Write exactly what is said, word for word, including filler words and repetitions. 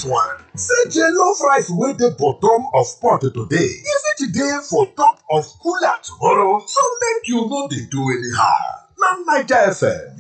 this one. Say jollof rice wey dey bottom of pot today, e fit dey for top of cooler tomorrow, so make you no dey do anyhow. Na Naija F M